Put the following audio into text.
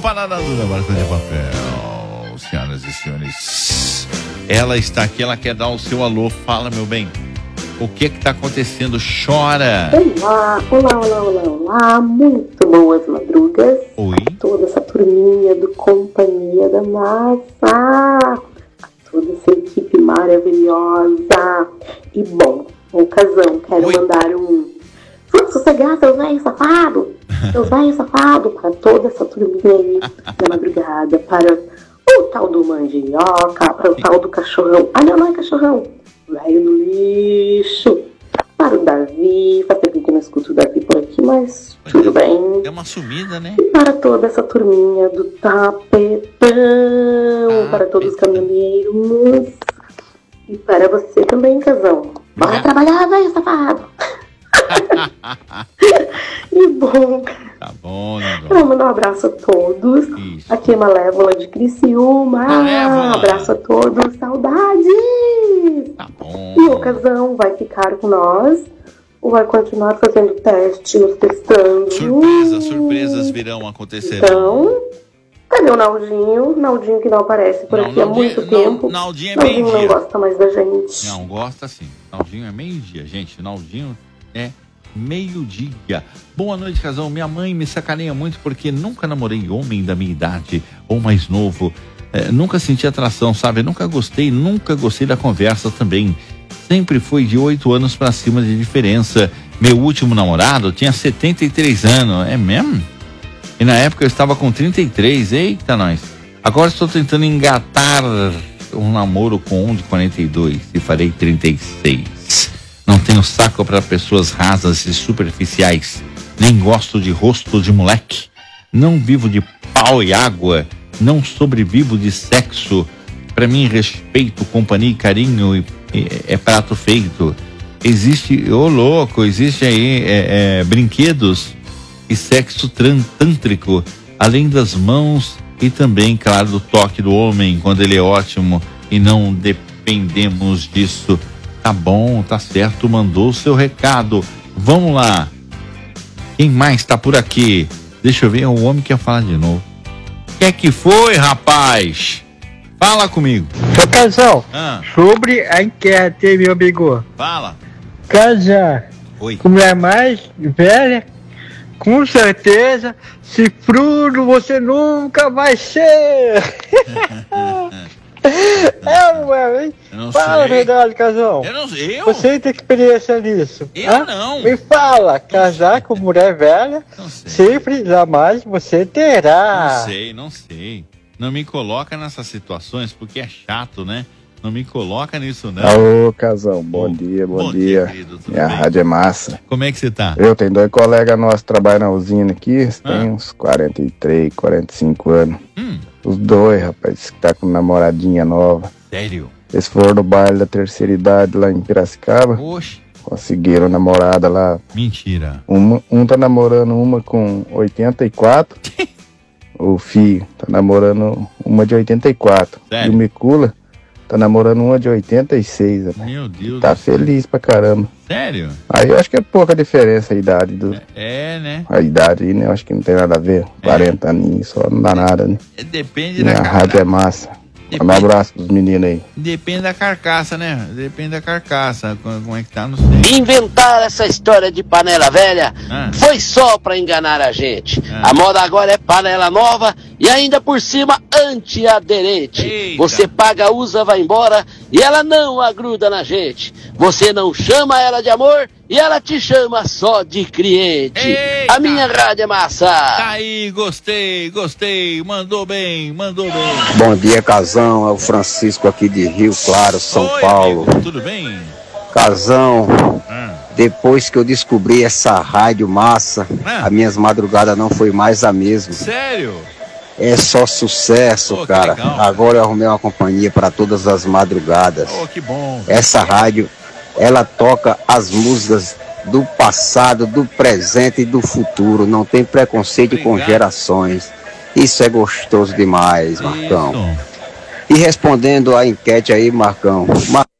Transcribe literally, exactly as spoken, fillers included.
Parada Dura, Barco de Papel. Senhoras e senhores, ela está aqui, ela quer dar o seu alô. Fala, meu bem. O que que tá acontecendo? Chora. Olá, olá, olá, olá, olá. Muito boas madrugas. Oi. A toda essa turminha do Companhia da Massa. A toda essa equipe maravilhosa. E bom, ocasião, quero Oi. mandar um... Vamos sossegar, seus velhos safados. Seus velhos safados. Para toda essa turminha aí da madrugada. Para o tal do mandioca. Para o tal do cachorrão. Ah, não, não é cachorrão. Velho do lixo. Para o Davi. Faz tempo que eu não escuto o Davi por aqui, mas pois tudo é, bem. É uma sumida, né? E para toda essa turminha do tapetão. Ah, para todos os caminhoneiros. E para você também, casão. Bora é. trabalhar, velho safado. E bom. Tá bom, né? Vou mandar um abraço a todos. Isso. Aqui é Malévola de Criciúma. Malévola. Abraço a todos. Saudades. Tá bom. E o casão vai ficar com nós ou vai continuar fazendo teste, nos testando? Surpresas, surpresas virão acontecer. Então, cadê o Naldinho? Naldinho que não aparece por não, aqui Naldinho, há muito tempo. Naldinho é Naldinho meio-dia. não gosta mais da gente. Não, gosta sim. Naldinho é meio-dia, gente. Naldinho é meio-dia. Boa noite, casal. Minha mãe me sacaneia muito porque nunca namorei homem da minha idade ou mais novo. É, nunca senti atração, sabe? Nunca gostei, nunca gostei da conversa também. Sempre foi de oito anos pra cima de diferença. Meu último namorado tinha setenta e três anos. É mesmo? E na época eu estava com trinta e três. Eita, nós. Agora estou tentando engatar um namoro com um de quarenta e dois e farei trinta e seis. Não tenho saco para pessoas rasas e superficiais. Nem gosto de rosto de moleque. Não vivo de pau e água. Não sobrevivo de sexo. Para mim, respeito, companhia e carinho é, é prato feito. Existe, ô oh, louco, existe aí é, é, brinquedos e sexo tântrico, além das mãos e também, claro, do toque do homem, quando ele é ótimo e não dependemos disso. Tá bom, tá certo, mandou o seu recado. Vamos lá. Quem mais tá por aqui? Deixa eu ver, o homem quer falar de novo. O que é que foi, rapaz? Fala comigo. Seu casal, ah. sobre a enquete, meu amigo. Fala. Casar Oi. com mulher mais velha, com certeza, cifrudo você nunca vai ser. É, ué, hein? Fala a verdade, casal. Eu não sei. Eu? Você tem experiência nisso? Eu Hã? não. Me fala, casar com mulher velha, sempre jamais você terá. Não sei, não sei. Não me coloca nessas situações porque é chato, né? Não me coloca nisso, não. Alô, casal, bom, bom dia, bom, bom dia. dia querido, Minha bem? rádio é massa. Como é que você tá? Eu tenho dois colegas nossos que trabalham na usina aqui, ah. tem uns quarenta e três, quarenta e cinco anos. Hum. Os dois, rapaz, que tá com namoradinha nova. Sério? Eles foram no baile da terceira idade lá em Piracicaba. Oxe. Conseguiram namorada lá. Mentira. Uma, um tá namorando uma com oitenta e quatro. O filho tá namorando uma de oitenta e quatro. Sério? E o Micula tá namorando uma de oitenta e seis, né? Meu Deus. Tá feliz pra caramba. Sério? Aí eu acho que é pouca diferença a idade do... É, é né? A idade aí, né? Eu acho que não tem nada a ver. É. quarenta aninhos só, não dá nada, né? É, depende Minha da rádio carcaça. É massa. Depende... Um abraço pros meninos aí. Depende da carcaça, né? Depende da carcaça. Como é que tá, não sei. Inventar essa história de panela velha ah. foi só pra enganar a gente. Ah. A moda agora é panela nova e ainda por cima antiaderente. Eita. Você paga, usa, vai embora e ela não agruda na gente. Você não chama ela de amor e ela te chama só de cliente. Eita. A minha rádio é massa. Tá aí, gostei, gostei. Mandou bem, mandou bem. Bom dia, Casão. É o Francisco aqui de Rio Claro, São Oi, Paulo. Amigo, tudo bem? Casão, ah. depois que eu descobri essa rádio massa, ah. as minhas madrugadas não foi mais a mesma. Sério? É só sucesso, oh, cara. Legal, Agora eu arrumei uma companhia para todas as madrugadas. Oh, que bom. Essa rádio, ela toca as músicas do passado, do presente e do futuro. Não tem preconceito Obrigado. com gerações. Isso é gostoso demais, Marcão. Isso. E respondendo a enquete aí, Marcão... Mar...